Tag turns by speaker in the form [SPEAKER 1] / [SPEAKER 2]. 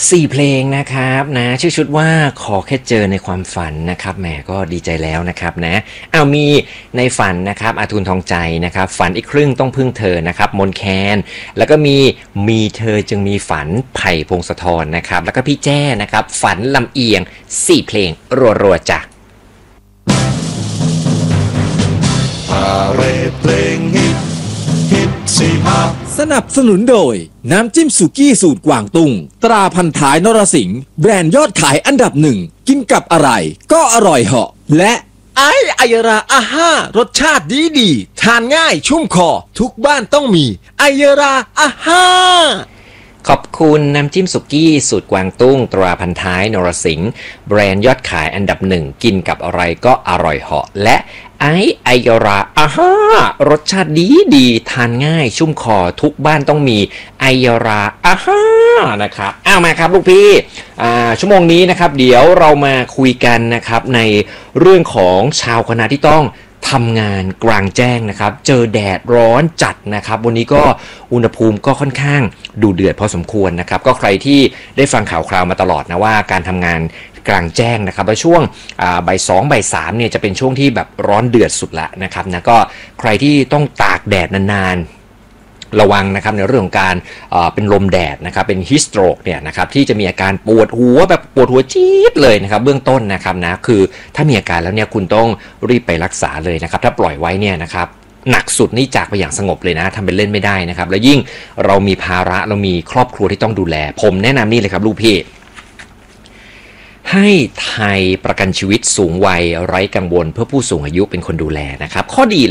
[SPEAKER 1] 4เพลงนะครับนะชื่อชุดว่าขอแค่เจอในความฝันนะครับแหมก็ดีใจแล้วนะครับนะเอามีในฝันนะครับอาทูลทองใจนะครับฝันอีกครึ่งต้องพึ่งเธอนะครับมนแคนแล้วก็มีเธอจึงมีฝันไผ่พงศธรนะครับแล้วก็พี่แจ้นะครับฝันลำเอียง4เพลงรัวๆจ้ะ
[SPEAKER 2] พาเรดเพลงฮิต45
[SPEAKER 3] สนับสนุนโดยน้ำจิ้มสุกี้สูตรกวางตุ้งตราพันท้ายนรสิงห์แบรนด์ยอดขายอันดับหนึ่งกินกับอะไรก็อร่อยเหาะและ
[SPEAKER 4] ไอายราอาห้ารสชาติดีทานง่ายชุ่มคอทุกบ้านต้องมีไอยราอาห้า
[SPEAKER 1] ขอบคุณน้ำจิ้มสุกี้สูตรกวางตุ้งตราพันท้ายนรสิงห์แบรนด์ยอดขายอันดับหนึ่งกินกับอะไรก็อร่อยเหาะและไอยราอาห้ารสชาติดีทานง่ายชุ่มคอทุกบ้านต้องมีไอยราอาห้านะครับเอามาครับลูกพี่ชั่วโมงนี้นะครับเดี๋ยวเรามาคุยกันนะครับในเรื่องของชาวคณะที่ต้องทำงานกลางแจ้งนะครับเจอแดดร้อนจัดนะครับวันนี้ก็อุณหภูมิก็ค่อนข้างดูเดือดพอสมควรนะครับก็ใครที่ได้ฟังข่าวคราวมาตลอดนะว่าการทำงานกลางแจ้งนะครับในช่วงบ่าย2บ่าย3เนี่ยจะเป็นช่วงที่แบบร้อนเดือดสุดละนะครับนะก็ใครที่ต้องตากแดดนานๆระวังนะครับในเรื่องของการเป็นลมแดดนะครับเป็นฮิสโตรกเนี่ยนะครับที่จะมีอาการปวดหัวแบบปวดหัวจี๊ดเลยนะครับเบื้องต้นนะครับนะคือถ้ามีอาการแล้วเนี่ยคุณต้องรีบไปรักษาเลยนะครับถ้าปล่อยไว้เนี่ยนะครับหนักสุดนี่จากไปอย่างสงบเลยนะทำเป็นเล่นไม่ได้นะครับแล้วยิ่งเรามีภาระเรามีครอบครัวที่ต้องดูแลผมแนะนำนี่เลยครับลูกพี่ให้ไทยประกันชีวิตสูงวัยไร้กังวลเพื่อผู้สูงอายุเป็นคนดูแลนะครับข้อดี